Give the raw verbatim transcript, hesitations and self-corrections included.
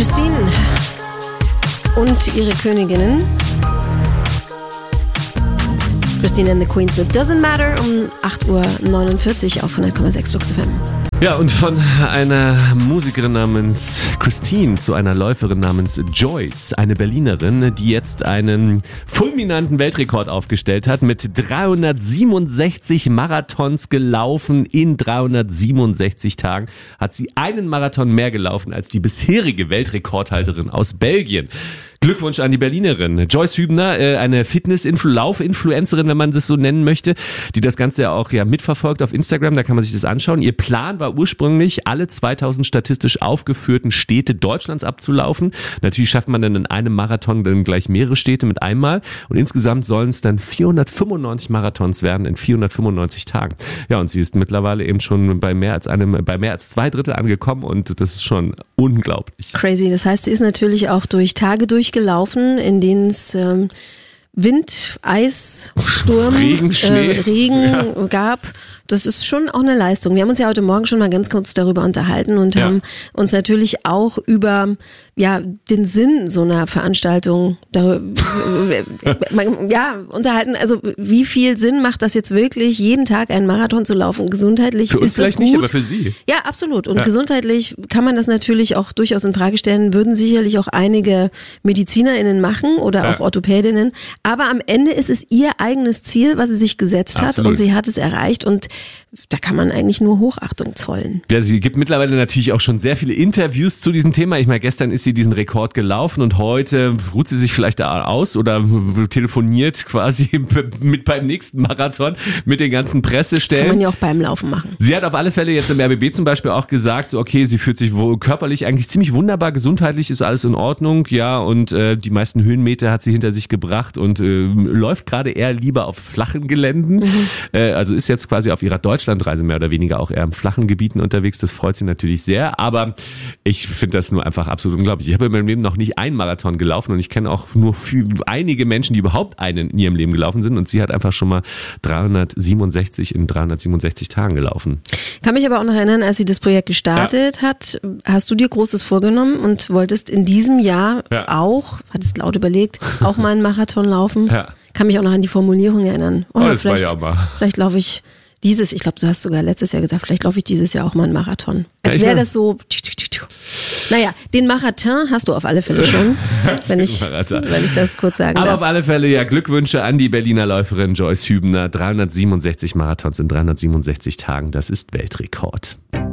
Christine und ihre Königinnen. Christine and the Queens mit Doesn't Matter um acht Uhr neunundvierzig auf hundert Komma sechs Flux F M. Ja, und von einer Musikerin namens Christine zu einer Läuferin namens Joyce, eine Berlinerin, die jetzt einen fulminanten Weltrekord aufgestellt hat, mit dreihundertsiebenundsechzig Marathons gelaufen in dreihundertsiebenundsechzig Tagen, hat sie einen Marathon mehr gelaufen als die bisherige Weltrekordhalterin aus Belgien. Glückwunsch an die Berlinerin. Joyce Hübner, eine Fitness-Lauf-Influencerin, wenn man das so nennen möchte, die das Ganze ja auch ja mitverfolgt auf Instagram, da kann man sich das anschauen. Ihr Plan war ursprünglich, alle zweitausend statistisch aufgeführten Städte Deutschlands abzulaufen. Natürlich schafft man dann in einem Marathon dann gleich mehrere Städte mit einmal und insgesamt sollen es dann vierhundertfünfundneunzig Marathons werden in vierhundertfünfundneunzig Tagen. Ja, und sie ist mittlerweile eben schon bei mehr als einem, bei mehr als zwei Drittel angekommen und das ist schon unglaublich. Crazy. Das heißt, sie ist natürlich auch durch Tage durchgelaufen, in denen es ähm, Wind, Eis, Sturm, Regen, Schnee. Äh, Regen ja. gab. Das ist schon auch eine Leistung. Wir haben uns ja heute Morgen schon mal ganz kurz darüber unterhalten und ja. haben uns natürlich auch über ja den Sinn so einer Veranstaltung ja unterhalten. Also wie viel Sinn macht das jetzt wirklich, jeden Tag einen Marathon zu laufen? Gesundheitlich für uns ist das vielleicht gut. Nicht, aber für Sie. Ja, absolut. Und ja. gesundheitlich kann man das natürlich auch durchaus in Frage stellen. Würden sicherlich auch einige MedizinerInnen machen oder ja. auch Orthopädinnen. Aber am Ende ist es ihr eigenes Ziel, was sie sich gesetzt hat Absolut. und sie hat es erreicht und da kann man eigentlich nur Hochachtung zollen. Ja, sie gibt mittlerweile natürlich auch schon sehr viele Interviews zu diesem Thema. Ich meine, gestern ist sie diesen Rekord gelaufen und heute ruht sie sich vielleicht da aus oder telefoniert quasi mit beim nächsten Marathon mit den ganzen Pressestellen. Das kann man ja auch beim Laufen machen. Sie hat auf alle Fälle jetzt im R B B zum Beispiel auch gesagt, so okay, sie fühlt sich wohl körperlich eigentlich ziemlich wunderbar, gesundheitlich ist alles in Ordnung, ja, und äh, die meisten Höhenmeter hat sie hinter sich gebracht und äh, läuft gerade eher lieber auf flachen Geländen. Mhm. Äh, also ist jetzt quasi auf ihrer Deutschlandreise mehr oder weniger auch eher in flachen Gebieten unterwegs. Das freut sie natürlich sehr, aber ich finde das nur einfach absolut unglaublich. Ich habe in meinem Leben noch nicht einen Marathon gelaufen und ich kenne auch nur viel, einige Menschen, die überhaupt einen in ihrem Leben gelaufen sind und sie hat einfach schon mal dreihundertsiebenundsechzig in dreihundertsiebenundsechzig Tagen gelaufen. Kann mich aber auch noch erinnern, als sie das Projekt gestartet ja. hat, hast du dir Großes vorgenommen und wolltest in diesem Jahr ja. auch, hattest laut überlegt, auch mal einen Marathon laufen? Ja. Kann mich auch noch an die Formulierung erinnern. Oh, oh das vielleicht, war ja aber. vielleicht laufe ich dieses, ich glaube, du hast sogar letztes Jahr gesagt, vielleicht laufe ich dieses Jahr auch mal einen Marathon. Als wäre das so. Naja, den Marathon hast du auf alle Fälle schon, wenn ich, wenn ich das kurz sagen Aber darf. auf alle Fälle, ja, Glückwünsche an die Berliner Läuferin Joyce Hübner. dreihundertsiebenundsechzig Marathons in dreihundertsiebenundsechzig Tagen, das ist Weltrekord.